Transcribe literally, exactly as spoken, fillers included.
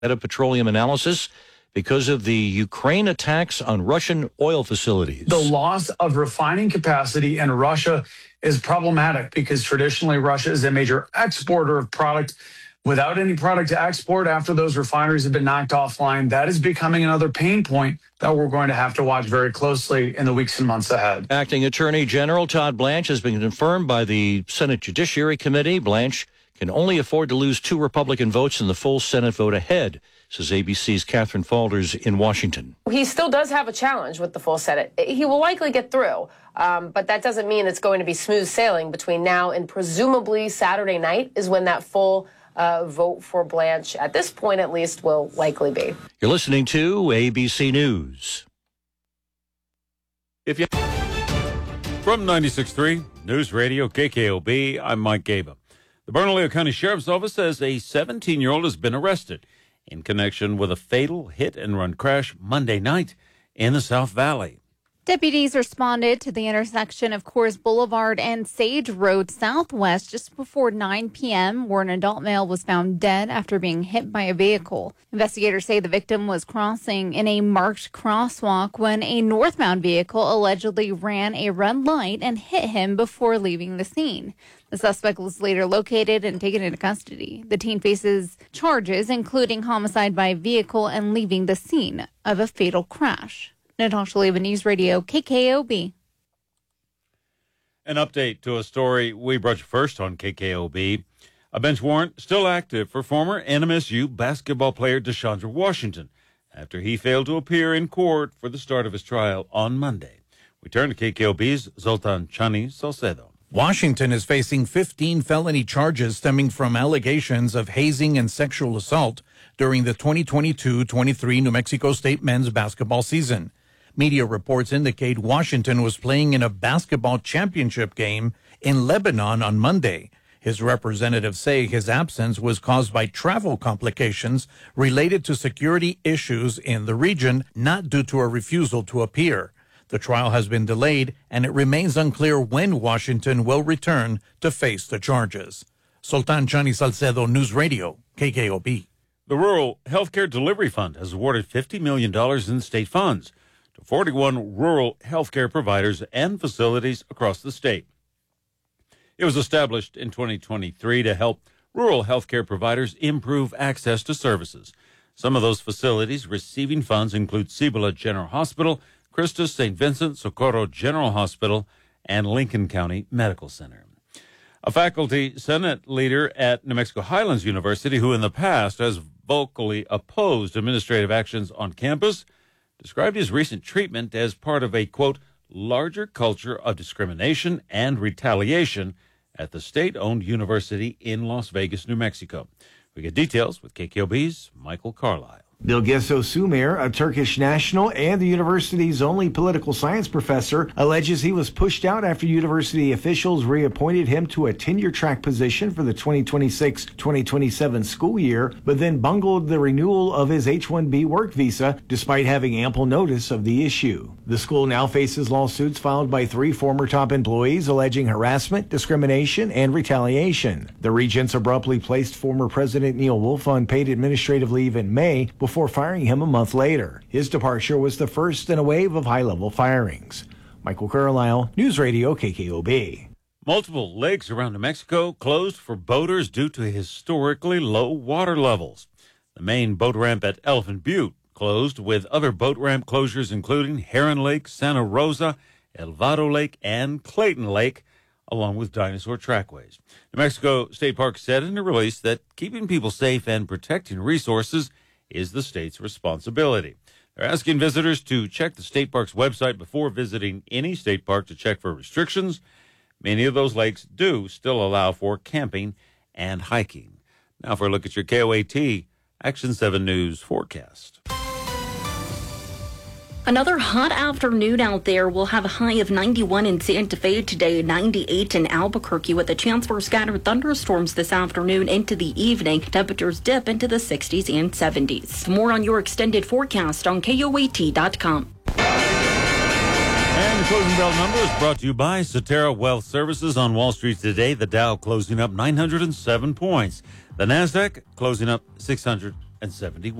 of petroleum analysis because of the Ukraine attacks on Russian oil facilities. The loss of refining capacity in Russia is problematic because traditionally Russia is a major exporter of product. Without any product to export after those refineries have been knocked offline, that is becoming another pain point that we're going to have to watch very closely in the weeks and months ahead. Acting Attorney General Todd Blanche has been confirmed by the Senate Judiciary Committee. Blanche can only afford to lose two Republican votes in the full Senate vote ahead, says A B C's Catherine Falders in Washington. He still does have a challenge with the full Senate. He will likely get through, um, but that doesn't mean it's going to be smooth sailing between now and presumably Saturday night is when that full Uh, vote for Blanche, at this point at least, will likely be. You're listening to A B C News. If you From ninety-six point three News Radio K K O B, I'm Mike Gaba. The Bernalillo County Sheriff's Office says a seventeen-year-old has been arrested in connection with a fatal hit-and-run crash Monday night in the South Valley. Deputies responded to the intersection of Coors Boulevard and Sage Road Southwest just before nine p.m., where an adult male was found dead after being hit by a vehicle. Investigators say the victim was crossing in a marked crosswalk when a northbound vehicle allegedly ran a red light and hit him before leaving the scene. The suspect was later located and taken into custody. The teen faces charges, including homicide by vehicle and leaving the scene of a fatal crash. Natasha Leva, News Radio, K K O B. An update to a story we brought you first on K K O B. A bench warrant still active for former N M S U basketball player Deshaundra Washington after he failed to appear in court for the start of his trial on Monday. We turn to K K O B's Zoltan Chani Salcedo. Washington is facing fifteen felony charges stemming from allegations of hazing and sexual assault during the twenty twenty-two twenty-three New Mexico State men's basketball season. Media reports indicate Washington was playing in a basketball championship game in Lebanon on Monday. His representatives say his absence was caused by travel complications related to security issues in the region, not due to a refusal to appear. The trial has been delayed, and it remains unclear when Washington will return to face the charges. Sultan Chani Salcedo, News Radio, K K O B. The Rural Healthcare Delivery Fund has awarded fifty million dollars in state funds to forty-one rural healthcare providers and facilities across the state. It was established in twenty twenty-three to help rural healthcare providers improve access to services. Some of those facilities receiving funds include Cibola General Hospital, Christus Saint Vincent Socorro General Hospital, and Lincoln County Medical Center. A faculty senate leader at New Mexico Highlands University, who in the past has vocally opposed administrative actions on campus, described his recent treatment as part of a, quote, larger culture of discrimination and retaliation at the state-owned university in Las Vegas, New Mexico. We get details with K K O B's Michael Carlisle. Bilgeso Sumer, a Turkish national and the university's only political science professor, alleges he was pushed out after university officials reappointed him to a tenure-track position for the twenty twenty-six twenty twenty-seven school year, but then bungled the renewal of his H one B work visa despite having ample notice of the issue. The school now faces lawsuits filed by three former top employees alleging harassment, discrimination, and retaliation. The regents abruptly placed former President Neil Wolf on paid administrative leave in May before firing him a month later. His departure was the first in a wave of high-level firings. Michael Carlisle, News Radio K K O B. Multiple lakes around New Mexico closed for boaters due to historically low water levels. The main boat ramp at Elephant Butte closed, with other boat ramp closures including Heron Lake, Santa Rosa, El Vado Lake, and Clayton Lake, along with dinosaur trackways. New Mexico State Park said in a release that keeping people safe and protecting resources is the state's responsibility. They're asking visitors to check the state park's website before visiting any state park to check for restrictions. Many of those lakes do still allow for camping and hiking. Now for a look at your K O A T Action seven News forecast. Another hot afternoon out there. We'll have a high of ninety-one in Santa Fe today, ninety-eight in Albuquerque, with a chance for scattered thunderstorms this afternoon into the evening. Temperatures dip into the sixties and seventies. More on your extended forecast on K O A T dot com. And the closing bell number is brought to you by Cetera Wealth Services. On Wall Street today, the Dow closing up nine hundred seven points. The NASDAQ closing up six hundred and seventy-one.